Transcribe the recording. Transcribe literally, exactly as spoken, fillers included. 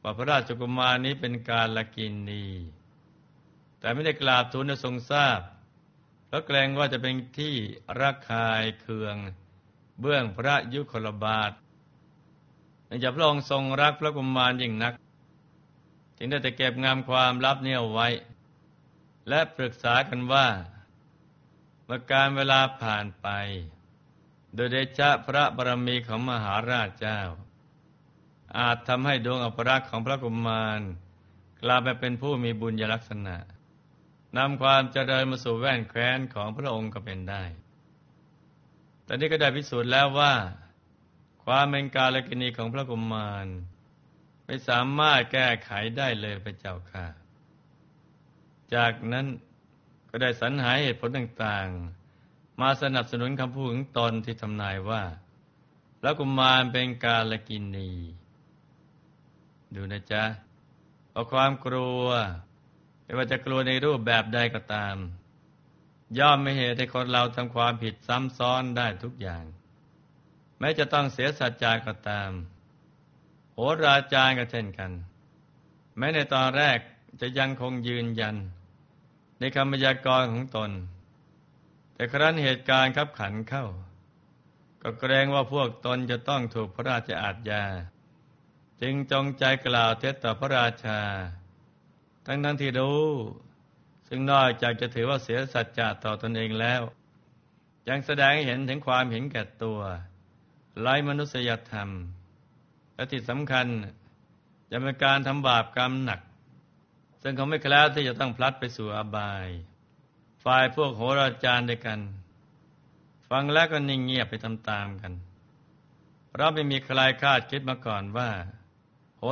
ว่าพระราชกุมารนี้เป็นกาลกิณีแต่ไม่ได้กราบทูลให้ทรงทราบเพราะเกรงว่าจะเป็นที่ระคายเคืองเบื้องพระยุคลบาทเนื่องจากพระองค์ทรงรักพระกุมารยิ่งนักจึงได้แต่เก็บงำความลับนี้เอาไว้และปรึกษากันว่าเมื่อการเวลาผ่านไปโดยเดชะพระบารมีของมหาราชเจ้าอาจทำให้ดวงอัปลักษณ์ของพระกุมารกลายไปเป็นผู้มีบุญยลักษณะนำความเจริญมาสู่แว่นแคว้นของพระองค์ก็เป็นได้แต่นี้ก็ได้พิสูจน์แล้วว่าความเป็นกาลกิณีของพระกุมารไม่สามารถแก้ไขได้เลยพระเจ้าค่ะจากนั้นก็ได้สรรหาเหตุผลต่างๆมาสนับสนุนคำพูดของตนที่ทำนายว่าพระกุมารเป็นกาลกิณีดูนะจ๊ะเพราะความกลัวไม่ว่าจะกลัวในรูปแบบใดก็ตามย่อมไม่เหตุให้คนเราทำความผิดซ้ำซ้อนได้ทุกอย่างแม้จะต้องเสียสัจจาก็ตามโหราจารย์ก็เช่นกันแม้ในตอนแรกจะยังคงยืนยันในคำพยากรณ์ของตนแต่ครั้นเหตุการณ์ขับขันเข้าก็เกรงว่าพวกตนจะต้องถูกพระราชอาทยาจึงจงใจกล่าวเท็จต่อพระราชาทั้งนั้นที่รู้ซึ่งนอกจากจะถือว่าเสียสัจจะต่อตนเองแล้วยังแสดงให้เห็นถึงความเห็นแก่ตัวไร้มนุษยธรรมและที่สำคัญจะเป็นการทำบาปกรรมหนักซึ่งเขาไม่แคล้วที่จะต้องพลัดไปสู่อบายฝ่ายพวกโหราจารย์ด้วยกันฟังแล้วก็นิ่งเงียบไปตามๆกันเพราะไม่มีใครคาดคิดมาก่อนว่า